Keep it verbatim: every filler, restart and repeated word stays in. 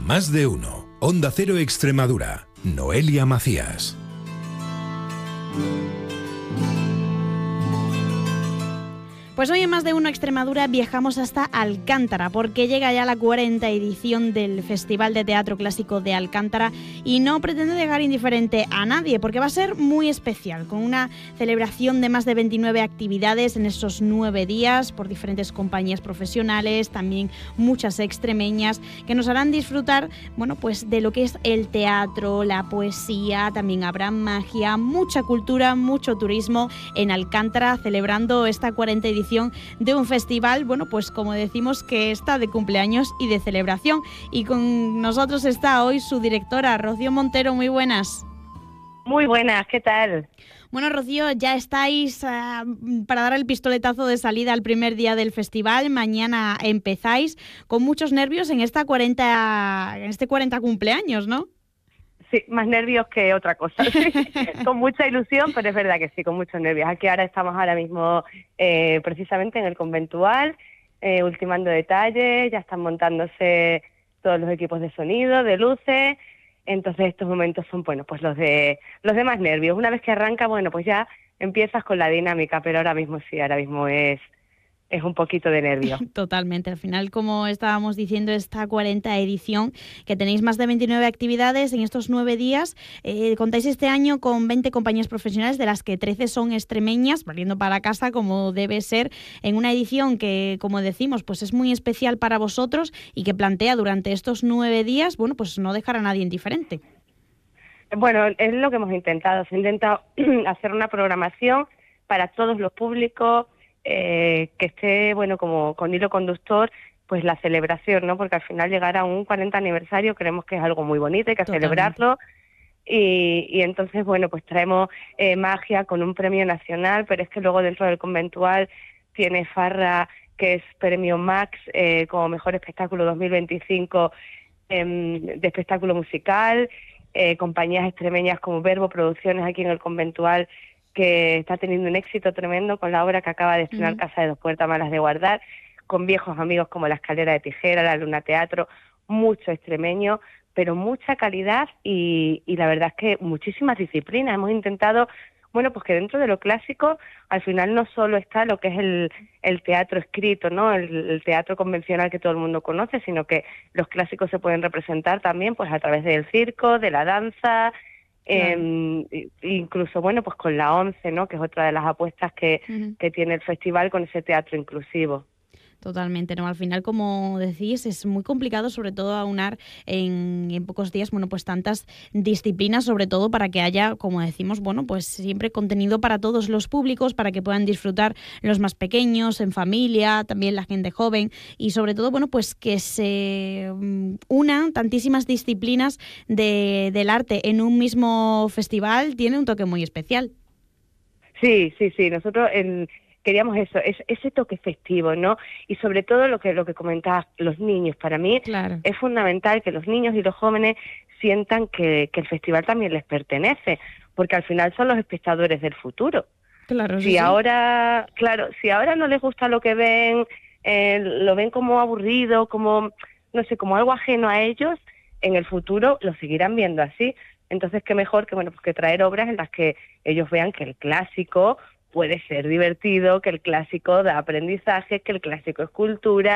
Más de uno. Onda Cero Extremadura. Noelia Macías. Pues hoy en Más de Uno Extremadura viajamos hasta Alcántara, porque llega ya la cuarta edición del Festival de Teatro Clásico de Alcántara y no pretende dejar indiferente a nadie, porque va a ser muy especial, con una celebración de más de veintinueve actividades en esos nueve días por diferentes compañías profesionales, también muchas extremeñas, que nos harán disfrutar, bueno, pues de lo que es el teatro, la poesía, también habrá magia, mucha cultura, mucho turismo en Alcántara, celebrando esta cuarta edición de un festival, bueno, pues como decimos, que está de cumpleaños y de celebración. Y con nosotros está hoy su directora, Rocío Montero. Muy buenas. Muy buenas, ¿qué tal? Bueno, Rocío, ya estáis uh, para dar el pistoletazo de salida al primer día del festival. Mañana empezáis con muchos nervios en esta cuarenta, en este cuarenta cumpleaños, ¿no? Sí, más nervios que otra cosa. Con mucha ilusión, pero es verdad que sí, con muchos nervios. Aquí ahora estamos ahora mismo eh, precisamente en el conventual, eh, ultimando detalles, ya están montándose todos los equipos de sonido, de luces. Entonces estos momentos son, bueno, pues los de los de más nervios. Una vez que arranca, bueno, pues ya empiezas con la dinámica, pero ahora mismo sí, ahora mismo es... es un poquito de nervio. Totalmente. Al final, como estábamos diciendo, esta cuarta edición, que tenéis más de veintinueve actividades en estos nueve días, eh, contáis este año con veinte compañías profesionales, de las que trece son extremeñas, valiendo para casa como debe ser, en una edición que, como decimos, pues es muy especial para vosotros y que plantea durante estos nueve días, bueno, pues no dejar a nadie indiferente. Bueno, es lo que hemos intentado. Se ha intentado hacer una programación para todos los públicos, Eh, que esté, bueno, como con hilo conductor, pues la celebración, ¿no? Porque al final llegar a un cuarenta aniversario creemos que es algo muy bonito, hay que Totalmente. celebrarlo. Y, y entonces, bueno, pues traemos eh, magia con un premio nacional, pero es que luego dentro del conventual tiene Farra, que es premio Max eh, como mejor espectáculo dos mil veinticinco eh, de espectáculo musical, eh, compañías extremeñas como Verbo Producciones aquí en el conventual, que está teniendo un éxito tremendo con la obra que acaba de estrenar uh-huh. Casa de Dos Puertas, Malas de Guardar, con viejos amigos como La Escalera de Tijera, La Luna Teatro, mucho extremeño, pero mucha calidad y, y la verdad es que muchísimas disciplinas. Hemos intentado, bueno, pues que dentro de lo clásico, al final no solo está lo que es el, el teatro escrito, ¿no? El, el teatro convencional que todo el mundo conoce, sino que los clásicos se pueden representar también pues a través del circo, de la danza. Claro. Eh, incluso, bueno, pues con la ONCE, ¿no? Que es otra de las apuestas que, uh-huh. que tiene el festival con ese teatro inclusivo. Totalmente, ¿no? Al final, como decís, es muy complicado, sobre todo, aunar en, en pocos días, bueno, pues tantas disciplinas, sobre todo para que haya, como decimos, bueno, pues siempre contenido para todos los públicos, para que puedan disfrutar los más pequeños, en familia, también la gente joven, y sobre todo, bueno, pues que se unan tantísimas disciplinas de, del arte en un mismo festival, tiene un toque muy especial. Sí, sí, sí, nosotros en... queríamos eso, es, ese toque festivo, ¿no? Y sobre todo lo que lo que comentabas, los niños. Para mí claro. es fundamental que los niños y los jóvenes sientan que, que el festival también les pertenece, porque al final son los espectadores del futuro. Claro, si sí, ahora, sí. claro, si ahora no les gusta lo que ven, eh, lo ven como aburrido, como, no sé, como algo ajeno a ellos, en el futuro lo seguirán viendo así. Entonces, qué mejor que, bueno, pues que traer obras en las que ellos vean que el clásico puede ser divertido, que el clásico da aprendizaje, que el clásico es cultura,